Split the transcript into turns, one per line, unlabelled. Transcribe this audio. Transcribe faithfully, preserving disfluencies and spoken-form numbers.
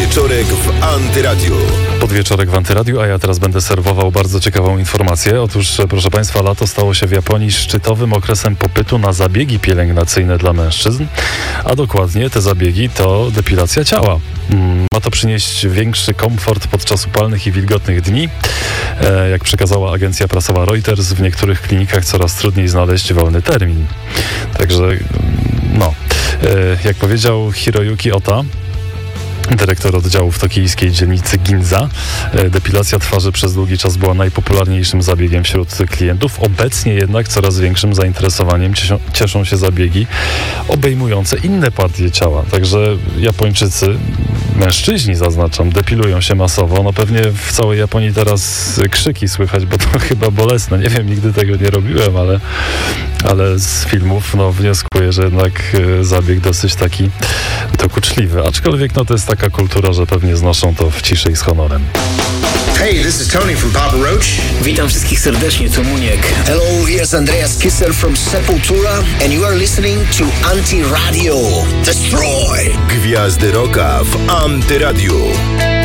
Podwieczorek w Antyradiu.
Podwieczorek w Antyradiu, a ja teraz będę serwował bardzo ciekawą informację. Otóż, proszę Państwa, lato stało się w Japonii szczytowym okresem popytu na zabiegi pielęgnacyjne dla mężczyzn, a dokładnie te zabiegi to depilacja ciała. Ma to przynieść większy komfort podczas upalnych i wilgotnych dni. Jak przekazała agencja prasowa Reuters, w niektórych klinikach coraz trudniej znaleźć wolny termin. Także, no, jak powiedział Hiroyuki Ota, dyrektor oddziału w tokijskiej dzielnicy Ginza, depilacja twarzy przez długi czas była najpopularniejszym zabiegiem wśród klientów. Obecnie jednak coraz większym zainteresowaniem cieszą, cieszą się zabiegi obejmujące inne partie ciała. Także Japończycy, mężczyźni zaznaczam, depilują się masowo. No pewnie w całej Japonii teraz krzyki słychać, bo to chyba bolesne. Nie wiem, nigdy tego nie robiłem, ale, ale z filmów no, wnioskuję, że jednak zabieg dosyć taki dokuczliwy. Aczkolwiek no to jest taka kultura, że pewnie znoszą to w ciszy i z honorem.
Hey, this is Tony from Papa Roach.
Witam wszystkich serdecznie, to Muniek.
Hello, here's Andreas Kisser from Sepultura and you are listening to Antiradio. Destroy!
Gwiazdy Rocka w Antyradiu.